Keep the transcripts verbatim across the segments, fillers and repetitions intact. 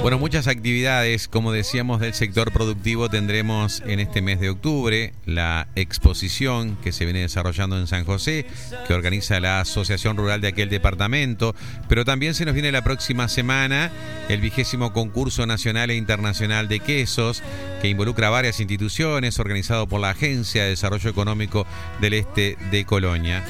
Bueno, muchas actividades, como decíamos, del sector productivo tendremos en este mes de octubre. La exposición que se viene desarrollando en San José, que organiza la Asociación Rural de aquel departamento, pero también se nos viene la próxima semana el vigésimo concurso nacional e internacional de quesos, que involucra a varias instituciones, organizado por la Agencia de Desarrollo Económico del Este de Colonia.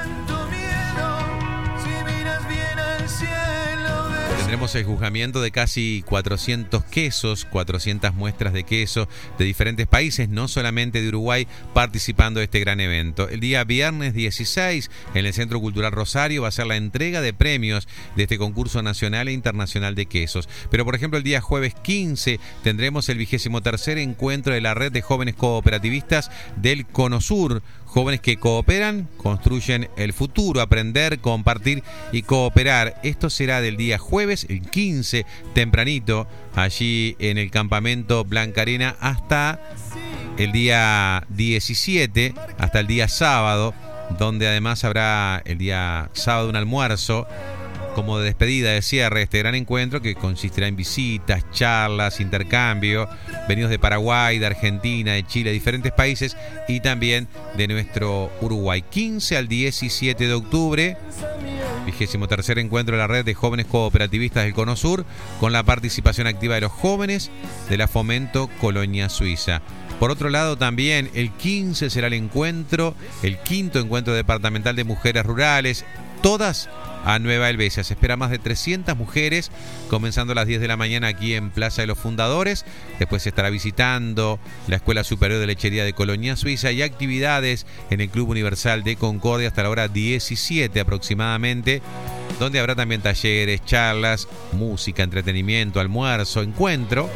Tendremos el juzgamiento de casi cuatrocientos quesos, cuatrocientas muestras de queso de diferentes países, no solamente de Uruguay, participando de este gran evento. El día viernes dieciséis, en el Centro Cultural Rosario, va a ser la entrega de premios de este concurso nacional e internacional de quesos. Pero, por ejemplo, el día jueves quince tendremos el vigésimo tercer encuentro de la Red de Jóvenes Cooperativistas del Cono Sur. Jóvenes que cooperan, construyen el futuro, aprender, compartir y cooperar. Esto será del día jueves, el quince, tempranito, allí en el campamento Blanca Arena, hasta el día diecisiete, hasta el día sábado, donde además habrá el día sábado un almuerzo como de despedida, de cierre, este gran encuentro que consistirá en visitas, charlas, intercambio, venidos de Paraguay, de Argentina, de Chile, de diferentes países y también de nuestro Uruguay. quince al diecisiete de octubre, vigésimo tercer encuentro de la Red de Jóvenes Cooperativistas del Cono Sur, con la participación activa de los jóvenes de la Fomento Colonia Suiza. Por otro lado, también el quince será el encuentro, el quinto encuentro departamental de mujeres rurales, todas a Nueva Helvecia. Se espera más de trescientas mujeres, comenzando a las diez de la mañana aquí en Plaza de los Fundadores. Después se estará visitando la Escuela Superior de Lechería de Colonia Suiza y actividades en el Club Universal de Concordia hasta la hora diecisiete aproximadamente, donde habrá también talleres, charlas, música, entretenimiento, almuerzo, encuentro.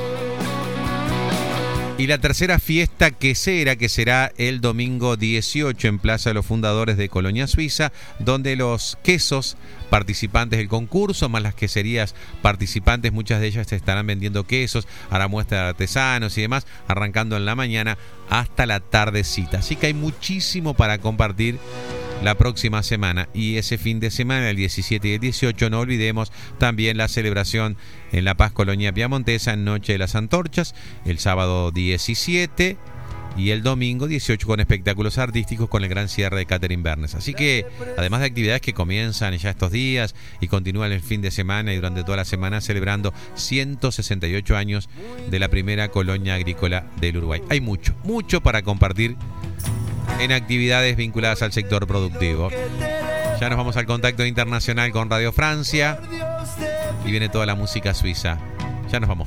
Y la tercera fiesta quesera, que será el domingo dieciocho en Plaza de los Fundadores de Colonia Suiza, donde los quesos participantes del concurso, más las queserías participantes, muchas de ellas estarán vendiendo quesos, hará muestra de artesanos y demás, arrancando en la mañana hasta la tardecita. Así que hay muchísimo para compartir la próxima semana, y ese fin de semana, el diecisiete y el dieciocho, no olvidemos también la celebración en La Paz, Colonia Piamontesa, en Noche de las Antorchas, el sábado diecisiete y el domingo dieciocho, con espectáculos artísticos, con el gran cierre de Catherine Bernes. Así que, además de actividades que comienzan ya estos días y continúan el fin de semana y durante toda la semana, celebrando ciento sesenta y ocho años de la primera colonia agrícola del Uruguay. Hay mucho, mucho para compartir en actividades vinculadas al sector productivo. Ya nos vamos al contacto internacional con Radio Francia y viene toda la música suiza. Ya nos vamos.